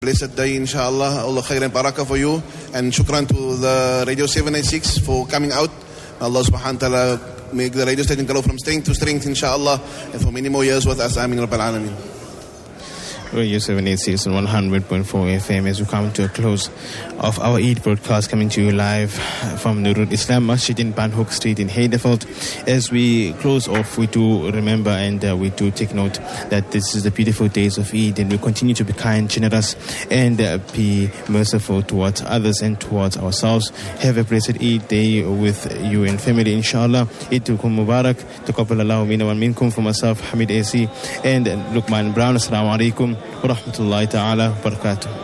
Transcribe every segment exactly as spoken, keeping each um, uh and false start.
blessed day, inshallah. Allah khair and barakah for you. And shukran to the Radio seven eighty-six for coming out. Allah subhanahu wa ta'ala make the radio station grow from strength to strength, inshallah. And for many more years with us. Ameen Rabbil Alameen. Radio seven eighty-six and one hundred point four F M as we come to a close of our Eid broadcast, coming to you live from Nurul Islam Masjid in Banhook Street in Heideveld. As we close off, we do remember and uh, we do take note that this is the beautiful days of Eid, and we continue to be kind, generous, and uh, be merciful towards others and towards ourselves. Have a blessed Eid day with you and family, inshallah. Eidukum Mubarak. Taqabbalallahu minna wa minkum. For myself, Hamid A C and Luqman Brown. Assalamu alaikum wa rahmatullahi ta'ala wa barakatuh.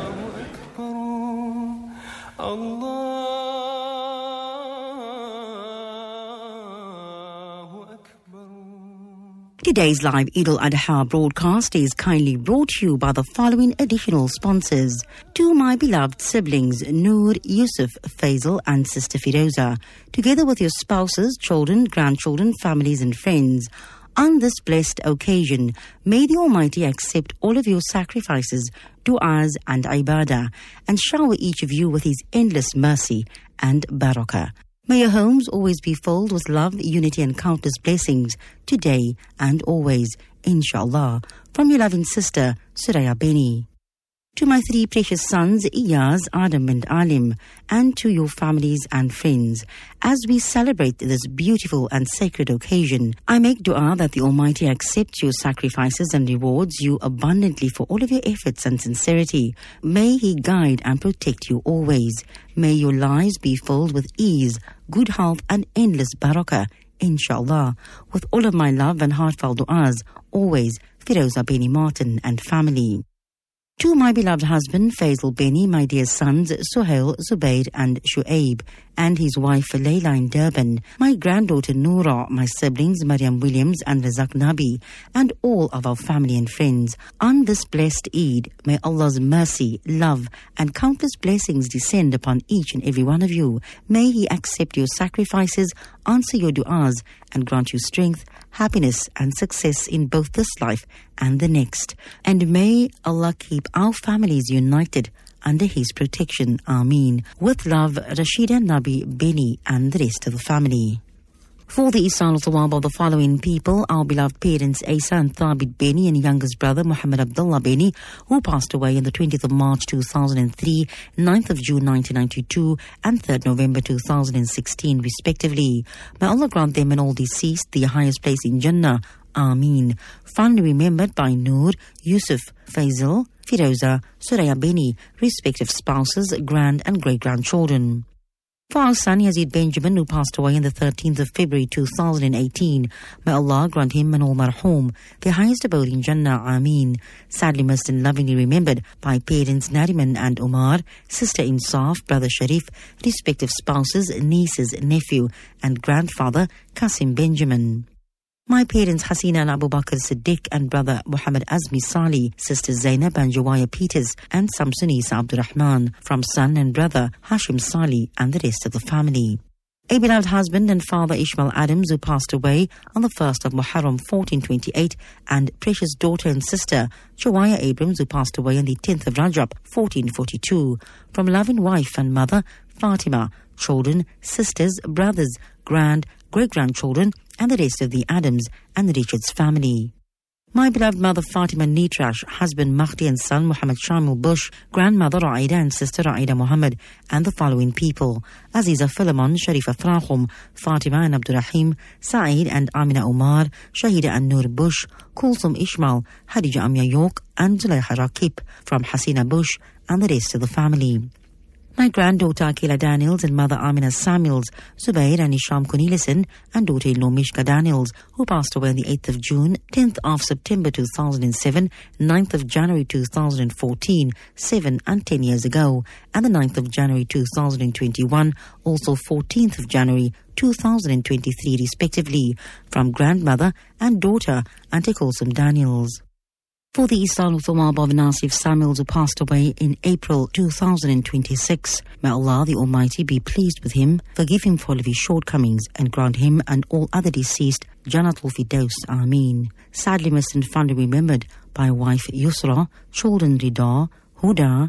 Today's live Eid al-Adha broadcast is kindly brought to you by the following additional sponsors. To my beloved siblings, Noor, Yusuf, Faisal and Sister Firoza, together with your spouses, children, grandchildren, families and friends, on this blessed occasion, may the Almighty accept all of your sacrifices, du'as and ibadah, and shower each of you with His endless mercy and barakah. May your homes always be filled with love, unity and countless blessings, today and always, inshallah. From your loving sister, Suraya Beni. To my three precious sons, Iyaz, Adam and Alim, and to your families and friends, as we celebrate this beautiful and sacred occasion, I make dua that the Almighty accepts your sacrifices and rewards you abundantly for all of your efforts and sincerity. May He guide and protect you always. May your lives be filled with ease, good health and endless barakah, inshallah. With all of my love and heartfelt duas, always, Firoza Beni Martin and family. To my beloved husband, Faisal Beni, my dear sons, Suhail, Zubair and Shuaib, and his wife, Layla in Durban, my granddaughter, Noura, my siblings, Maryam Williams and Razak Nabi, and all of our family and friends. On this blessed Eid, may Allah's mercy, love, and countless blessings descend upon each and every one of you. May He accept your sacrifices, answer your du'as, and grant you strength, happiness and success in both this life and the next. And may Allah keep our families united under His protection. Ameen. With love, Rashida Nabi Beni and the rest of the family. For the Isal Thawab of the following people, our beloved parents Asa and Thabit Beni and youngest brother Muhammad Abdullah Beni, who passed away on the twentieth of March two thousand three, ninth of June nineteen ninety-two and third of November two thousand sixteen respectively. May Allah grant them and all deceased the highest place in Jannah. Ameen. Fondly remembered by Noor, Yusuf, Faisal, Firoza, Suraya Beni, respective spouses, grand and great-grandchildren. For our son Yazid Benjamin, who passed away on the thirteenth of February two thousand eighteen, may Allah grant him and all marhum the highest abode in Jannah. Ameen. Sadly missed and lovingly remembered by parents Nariman and Umar, sister Insaf, brother Sharif, respective spouses, nieces, nephew and grandfather Qasim Benjamin. My parents Hasina and Abu Bakr Siddiq and brother Muhammad Azmi Sali, sister Zainab and Jawaya Peters and Samsunis Abdurrahman, from son and brother Hashim Sali and the rest of the family. A beloved husband and father Ishmael Adams, who passed away on the first of Muharram fourteen twenty-eight, and precious daughter and sister Jawaya Abrams, who passed away on the tenth of Rajab fourteen forty-two. From loving wife and mother Fatima, children, sisters, brothers, grand, great-grandchildren, and the rest of the Adams and the Richards family. My beloved mother Fatima Nitrash, husband Mahdi and son Muhammad Shamil Bush, grandmother Raida and sister Raida Muhammad, and the following people: Aziza Philemon, Sharifa Frahum, Fatima and Abdurrahim, Saeed and Amina Umar, Shahida and Nur Bush, Kulsum Ishmael, Hadija Amya York, and Zulayha Rakib, from Hasina Bush and the rest of the family. My granddaughter Akila Daniels and mother Amina Samuels, Zubair and Isham Cornelissen, and daughter-in-law Mishka Daniels, who passed away on the eighth of June, tenth of September two thousand seven, ninth of January two thousand fourteen, seven and ten years ago, and the ninth of January two thousand twenty-one, also fourteenth of January two thousand twenty-three respectively, from grandmother and daughter Auntie Kulsum Daniels. For the Isal Thawab of Nasif Samuels, who passed away in April two thousand twenty-six, may Allah the Almighty be pleased with him, forgive him for all of his shortcomings, and grant him and all other deceased Jannatul Firdaus. Ameen. Sadly missed and fondly remembered by wife Yusra, children Rida, Huda,